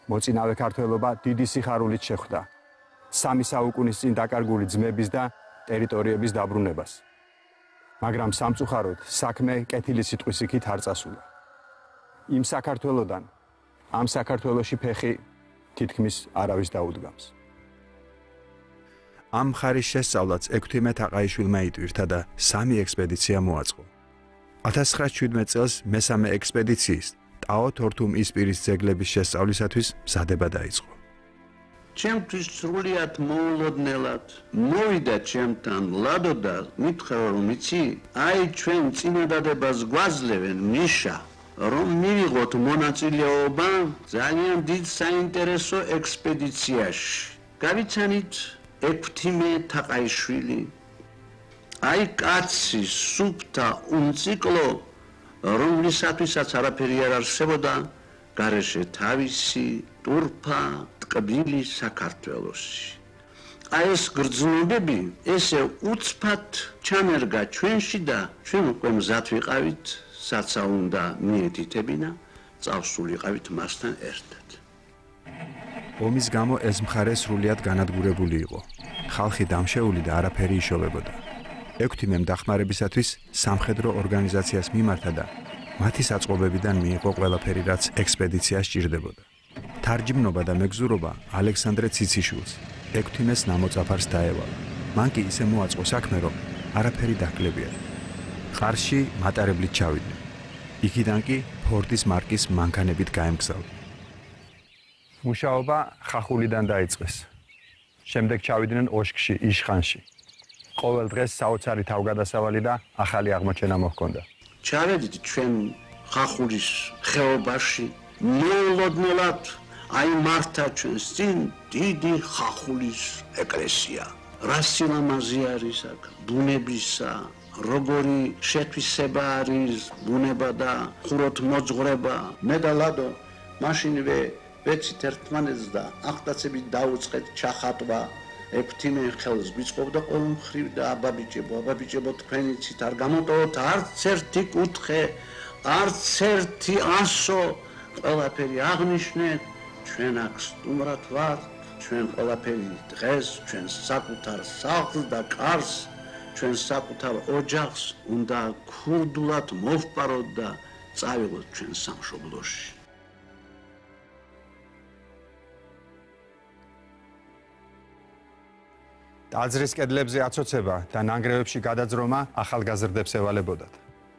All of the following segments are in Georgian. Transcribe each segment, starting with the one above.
მოწინავე ქართველობა დიდი სიხარულით შეხვდა სამი საუკუნის წინ დაკარგული ძმების და ტერიტორიების დაბრუნებას. მაგრამ სამწუხაროდ საქმე კეთილი სიტყვის იქით არ წასულა. იმ საქართველოდან ამ საქართველოში ფეხი თითქმის არავის დაუდგამს. ამ მხარის შესწავლაც 16 თაყაიშვილმა იტვირთა და 3 ექსპედიცია მოაწყო. 1917 წელს მესამე ექსპედიციის ტაო თორთუმ ისპირის ძეგლების შესწავლისათვის მზადება დაიწყო. ჩემთვის სრულიად მოულოდნელად მოვიდა ჩემთან ლადო და მითხრა რომ იცი, აი ჩვენ წინადადებას გვაძლევენ ნიშა, რომ მივიღოთ მონაწილეობა ძალიან დიდ საინტერესო ექსპედიციაში. გავიცანით ექვთიმე თაყაიშვილი. აი კაცი სუფთა უნციკლო, რომლისათვისაც არაფერი არ არსებოდა, გარეშე თავისი ტურფა ტკბილი საქართველოსი. აი ეს გრძნობები ესე უცბად ჩამერგა ჩვენში და ჩვენ უკვე მზად ვიყავით, საცა უნდა მიეთითებინა, წავსულიყავით მასთან ერთად. ომის გამო ეს მხარე სრულიად განადგურებული იყო. ხალხი დამშეული და არაფერი იშოვებოდა. ექვთიმემ დახმარებისათვის სამხედრო ორგანიზაციას მიმართა და მათი საწყობებიდან მიიღო ყველაფერი, რაც ექსპედიციას სჭირდებოდა. თარჯიმნობა და მეგზურობა ალექსანდრე ციციშვილს, ექვთიმეს ნამოწაფარს დაევალა. მან კი ისე მოაწყო საქმე, რომ არაფერი დაკლებია. ყარსში მატარებლით ჩავიდნენ. იქიდან კი ფორდის მარკის მანქანებით გაემგზავრნენ. მუშაობა ხახულიდან დაიწყეს. შემდეგ ჩავიდნენ ოშკში, იშხანში. ყოველ დღეს საოცარი თავგადასავალი და ახალი აღმოჩენა მოჰქონდა. ჩავედით ჩვენ ხახულის ხეობაში, მოულოდნელად აი მართა ჩვენს წინ დიდი ხახულის ეკლესია. რა სილამაზე არის აქ, ბუნებისა, როგორი შეთვისება არის ბუნება და ხუროთ მოძღვრება. მე და ლადო მაშინვე ვეცით ერთმანეთს და ახტაცებით დაუწყეთ ჩახატვა. ექვთიმე ხელს გვიწყობდა ყოველ მხრივ და აბაბიჭებო თქვენი ცით არ გამოტოვოთ არც ერთი კუთხე, არც ერთი ასო, ყველაფერი აღნიშნეთ, ჩვენ აქ სტუმრად ვართ, ჩვენ ყველაფერი დღეს ჩვენ საკუთარ სახლს და კარს, ჩვენ საკუთარ ოჯახს უნდა ქურდულად მოვპაროთ და წავიღოთ ჩვენ სამშობლოში. ტაძრის კედლებზე აცოცება და ნანგრევებში გადაძრომა ახალგაზრდებს ევალებოდათ.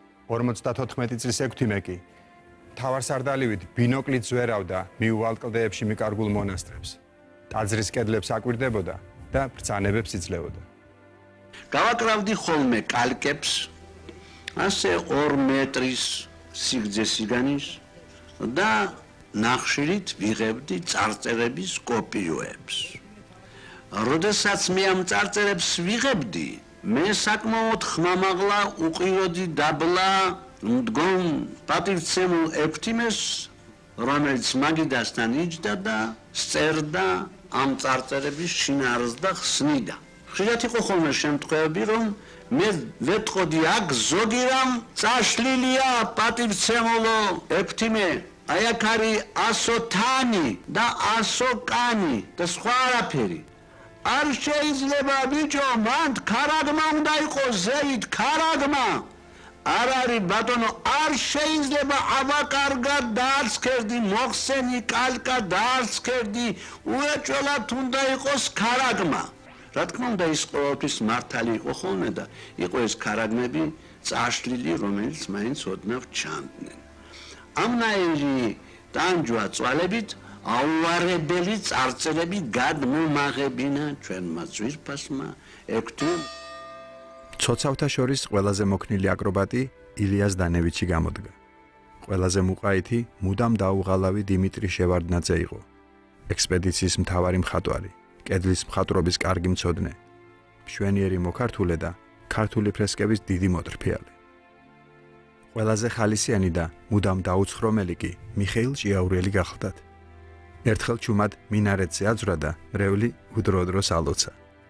54 წლის ექვთიმე კი თავარსარდალივით ბინოკლით ზვერავდა მიუვალ კლდეებში მიკარგულ მონასტრებს. ტაძრის კედლებს აკვირდებოდა და ბრძანებებს იძლეოდა. გავაკრავდი ხოლმე კალკებს, ასე 2 მეტრის სიგრძე სიგანის და ნახშირით ვიღებდი წარწერების კოპიოებს. როდესაც მე ამ წარწერებს ვიღებდი, მე საკმაოდ ხმამაღლა უყიროდი დაბლა მდგომ პატივცემულ ექვთიმეს, რომელიც მაგიდასთან იჯდა და სწერდა ამ წარწერების შინაარსს და ხსნიდა. ხშირად იყო ხოლმე შემთხვევები, რომ მე ვეტყოდი აქ ზოგი რამ წაშლილია პატივცემულო ექვთიმე, აი აქ არის 100 თანი და 100 კანი და სხვა არაფერი. არ შეიძლება ბიჭო, მან ქარაგმა უნდა იყოს ზევით, ქარაგმა. არ არის ბატონო, არ შეიძლება ავაკარგად დაარცქერდი, მოხსენი კალკა დაარცქერდი, უეჭველად უნდა იყოს ქარაგმა. რა თქმა უნდა, ის ყოველთვის მართალი იყო ხოლმე და იყო ეს ქარაგმები წაშლილი, რომელიც მაინც ოდნავ ჩანდნენ. ამნაირი ტანჯვა წვალებით აუარებელი წარწერები გადმომაღებინა ჩვენმა ძვირფასმა ექვთიმ. ცოცავთა შორის ყველაზე მოქნილი აკრობატი ილიას დანევიჩი გამოდგა. ყველაზე მუყაითი მუდამ დაუღალავი დიმიტრი შევარდნაძე იყო. ექსპედიციის მთავარი მხატვარი, კედლის მხატვრობის კარგი მცოდნე, მშვენიერი მოქართულე და ქართული ფრესკების დიდი მოტრფიალი. ყველაზე ხალისიანი და მუდამ დაუცხრომელი კი მიხეილ ჭიაურელი გახლდათ. ერთხელ ჩუმად მინარეთზე აძვრა და მრევლი უდროოდროს ალოცა.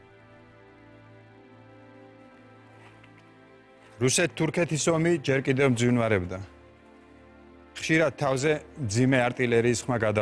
რუსეთ-თურქეთის ომი ჯერ კიდევ მძვინვარებდა. ხშირად თავზე მძიმე არტილერიის ხმა